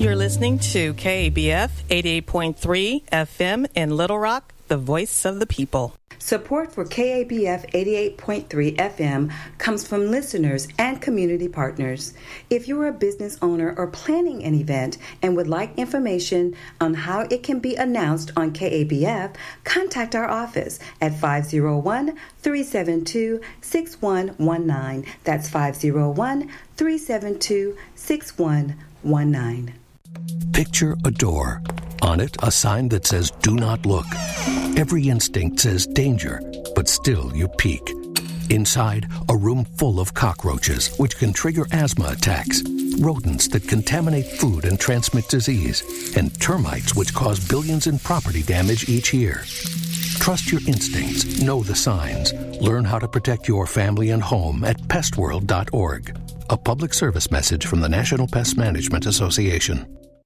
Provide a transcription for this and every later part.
You're listening to KABF 88.3 FM in Little Rock, the voice of the people. Support for KABF 88.3 FM comes from listeners and community partners. If you're a business owner or planning an event and would like information on how it can be announced on KABF, contact our office at 501-372-6119. That's 501-372-6119. Picture a door. On it, a sign that says, "Do not look." Every instinct says danger, but still you peek. Inside, a room full of cockroaches, which can trigger asthma attacks, rodents that contaminate food and transmit disease, and termites which cause billions in property damage each year. Trust your instincts. Know the signs. Learn how to protect your family and home at pestworld.org. A public service message from the National Pest Management Association.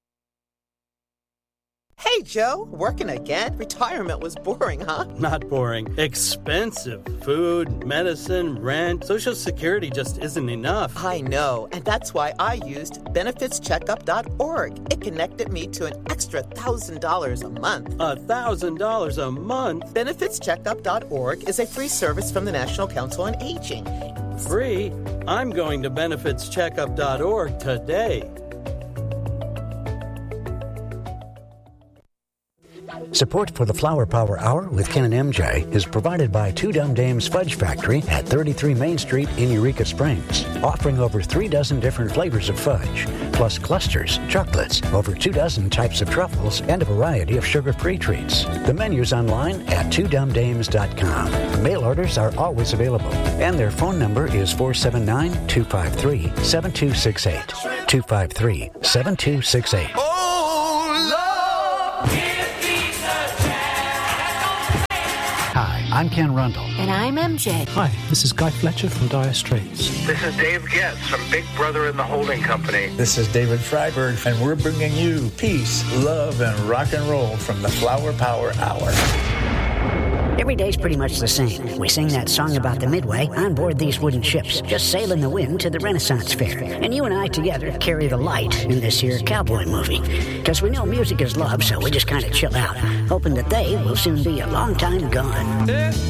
Hey, Joe, working again? Retirement was boring, huh? Not boring. Expensive. Food, medicine, rent. Social Security just isn't enough. I know, and that's why I used benefitscheckup.org. It connected me to an extra $1,000 a month. $1,000 a month? Benefitscheckup.org is a free service from the National Council on Aging. Free? I'm going to benefitscheckup.org today. Support for the Flower Power Hour with Ken and MJ is provided by Two Dumb Dames Fudge Factory at 33 Main Street in Eureka Springs, offering over 3 dozen different flavors of fudge, plus clusters, chocolates, over 2 dozen types of truffles, and a variety of sugar-free treats. The menu's online at twodumbdames.com. Mail orders are always available, and their phone number is 479-253-7268. 253-7268. I'm Ken Rundle. And I'm MJ. Hi, this is Guy Fletcher from Dire Straits. This is Dave Getz from Big Brother and the Holding Company. This is David Freiberg, and we're bringing you peace, love, and rock and roll from the Flower Power Hour. Every day's pretty much the same. We sing that song about the Midway on board these wooden ships, just sailing the wind to the Renaissance Fair. And you and I together carry the light in this here cowboy movie. Because we know music is love, so we just kind of chill out, hoping that they will soon be a long time gone.